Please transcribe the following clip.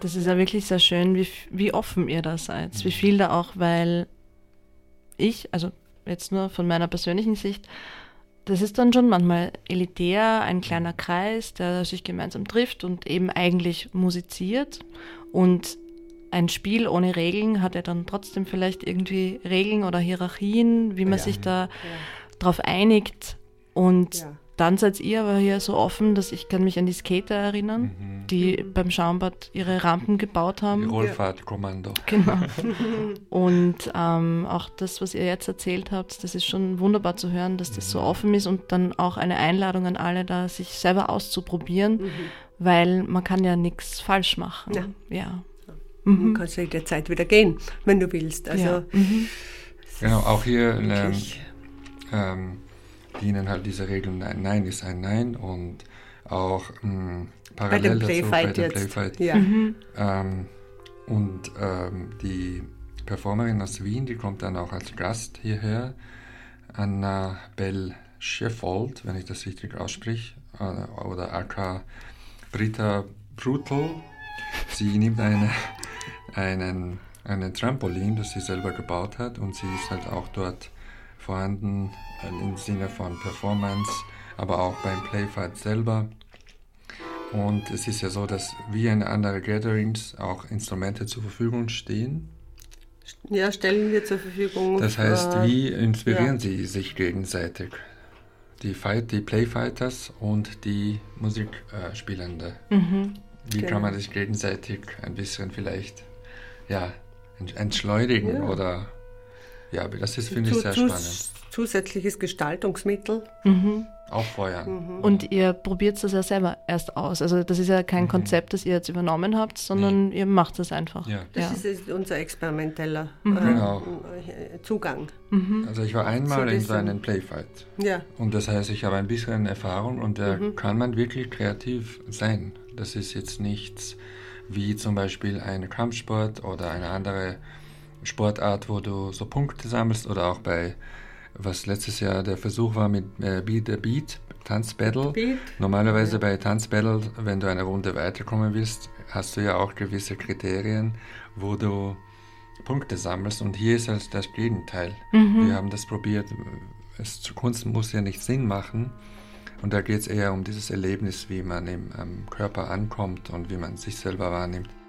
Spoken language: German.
Das ist ja wirklich sehr schön, wie offen ihr da seid. Wie viel da auch, weil also jetzt nur von meiner persönlichen Sicht, das ist dann schon manchmal elitär, ein kleiner Kreis, der sich gemeinsam trifft und eben eigentlich musiziert. Und ein Spiel ohne Regeln hat ja dann trotzdem vielleicht irgendwie Regeln oder Hierarchien, wie man sich da drauf einigt. Und dann seid ihr aber hier so offen, dass ich kann mich an die Skater erinnern, die beim Schaumbad ihre Rampen gebaut haben. Die Rollfahrtkommando. Genau. Und auch das, was ihr jetzt erzählt habt, das ist schon wunderbar zu hören, dass das so offen ist und dann auch eine Einladung an alle da, sich selber auszuprobieren, weil man kann ja nichts falsch machen. Ja. Du kannst ja jederzeit wieder gehen, wenn du willst. Also, Genau, auch hier dienen halt diese Regeln, Nein ist ein Nein und auch parallel dazu bei dem Playfight. Ja. Und die Performerin aus Wien, die kommt dann auch als Gast hierher, Annabelle Sheffold, wenn ich das richtig ausspreche, oder aka Britta Brutal. Sie nimmt einen Trampolin, das sie selber gebaut hat, und sie ist halt auch dort vorhanden im Sinne von Performance, aber auch beim Playfight selber. Und es ist ja so, dass wie in anderen Gatherings auch Instrumente zur Verfügung stehen. Ja, stellen wir zur Verfügung. Das heißt, wie inspirieren sie sich gegenseitig? Die Playfighters und die Musikspielende. Wie kann man sich gegenseitig ein bisschen vielleicht entschleunigen oder das ist, finde ich, sehr spannend. Zusätzliches Gestaltungsmittel. Auffeuern. Und ihr probiert das ja selber erst aus. Also das ist ja kein Konzept, das ihr jetzt übernommen habt, sondern ihr macht das einfach. Ja. Das ist unser experimenteller Zugang. Also ich war einmal in so einem Playfight. Ja. Und das heißt, ich habe ein bisschen Erfahrung und da kann man wirklich kreativ sein. Das ist jetzt nichts wie zum Beispiel ein Kampfsport oder eine andere Sportart, wo du so Punkte sammelst, oder auch bei, was letztes Jahr der Versuch war mit Beat the Beat, Tanzbattle. Normalerweise bei Tanzbattle, wenn du eine Runde weiterkommen willst, hast du ja auch gewisse Kriterien, wo du Punkte sammelst, und hier ist halt das Gegenteil. Wir haben das probiert, Kunst muss ja nicht Sinn machen, und da geht es eher um dieses Erlebnis, wie man am Körper ankommt und wie man sich selber wahrnimmt.